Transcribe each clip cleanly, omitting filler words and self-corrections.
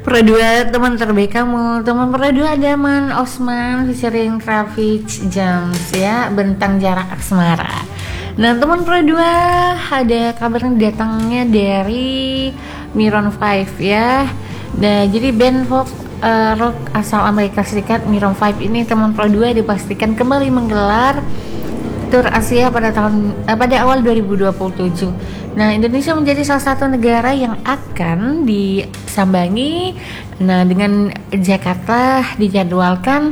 Pro 2 teman terbaik kamu. Teman Pro 2 ada Man Osman featuring Travis James ya, Bentang Jarak Asmara. Nah teman Pro 2 ada kabarnya datangnya dari Maroon 5 ya. Nah jadi band rock asal Amerika Serikat Maroon 5 ini teman Pro 2 dipastikan kembali menggelar tur Asia pada awal 2027. Nah, Indonesia menjadi salah satu negara yang akan disambangi. Nah, dengan Jakarta dijadwalkan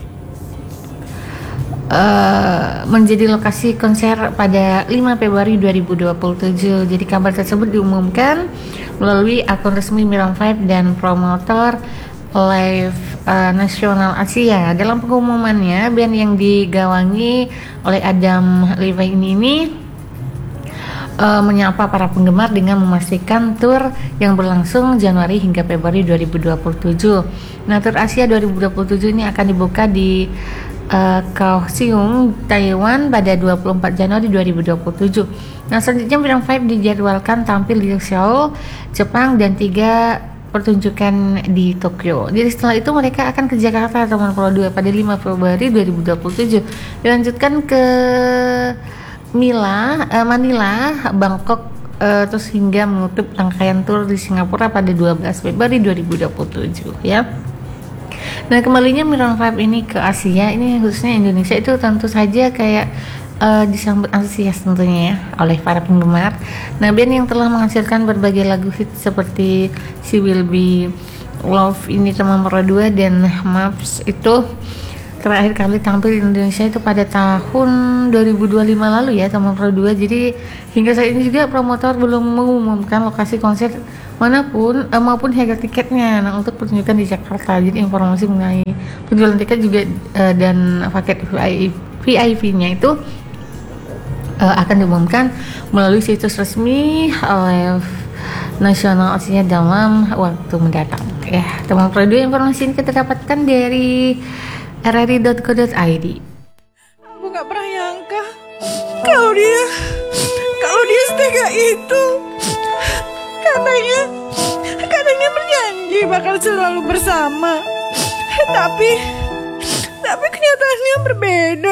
menjadi lokasi konser pada 5 Februari 2027. Jadi kabar tersebut diumumkan melalui akun resmi Maroon 5 dan promotor Live Nasional Asia. Dalam pengumumannya, band yang digawangi oleh Adam Levine ini menyapa para penggemar dengan memastikan tur yang berlangsung Januari hingga Februari 2027. Nah, tur Asia 2027 ini akan dibuka di Kaohsiung, Taiwan pada 24 Januari 2027. Nah, selanjutnya Maroon 5 dijadwalkan tampil di Seoul, Jepang dan 3 pertunjukan di Tokyo. Jadi setelah itu mereka akan ke Jakarta teman Pro 2 pada 5 Februari 2027. Dilanjutkan ke Manila, Bangkok, terus hingga menutup rangkaian tur di Singapura pada 12 Februari 2027 ya. Nah kembalinya Maroon 5 ini ke Asia, ini khususnya Indonesia itu tentu saja kayak disambut antusias tentunya ya oleh para penggemar. Nah band yang telah menghasilkan berbagai lagu hit seperti She Will Be Love ini teman Pro 2 dan Maps itu terakhir kali tampil di Indonesia itu pada tahun 2025 lalu ya teman Pro 2. Jadi hingga saat ini juga promotor belum mengumumkan lokasi konser manapun maupun harga tiketnya. Nah untuk pertunjukan di Jakarta, jadi informasi mengenai penjualan tiket juga dan paket VIP-nya itu akan diumumkan melalui situs resmi Live Nasional Asia dalam waktu mendatang ya. Teman Pro 2, informasi ini kita dapatkan dari rri.co.id. Aku gak pernah nyangka kalau dia setega itu. Katanya berjanji bakal selalu bersama. Tapi kenyataannya berbeda.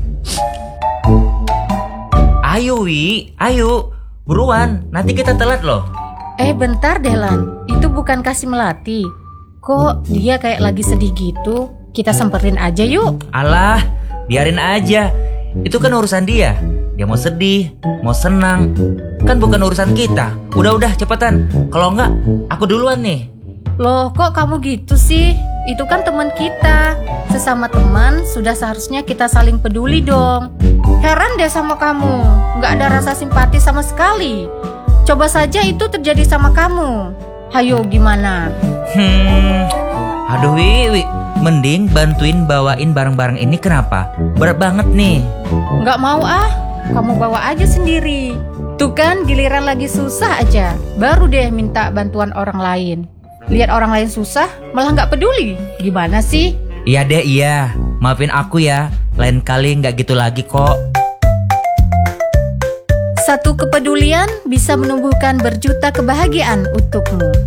Ayo Wi, ayo buruan, nanti kita telat loh. Bentar deh Lan, itu bukan Kasih Melati. Kok dia kayak lagi sedih gitu? Kita semperin aja yuk. Alah, biarin aja. Itu kan urusan dia. Dia mau sedih, mau senang, kan bukan urusan kita. Udah cepetan. Kalau enggak, aku duluan nih. Loh, kok kamu gitu sih? Itu kan teman kita. Sesama teman, sudah seharusnya kita saling peduli dong. Heran deh sama kamu, nggak ada rasa simpati sama sekali. Coba saja itu terjadi sama kamu. Hayo gimana? Aduh Wi, mending bantuin bawain barang-barang ini kenapa? Berat banget nih. Nggak mau kamu bawa aja sendiri. Tuh kan giliran lagi susah aja, baru deh minta bantuan orang lain. Lihat orang lain susah, malah nggak peduli. Gimana sih? Iya deh, iya. Maafin aku ya. Lain kali nggak gitu lagi kok. Satu kepedulian bisa menumbuhkan berjuta kebahagiaan untukmu.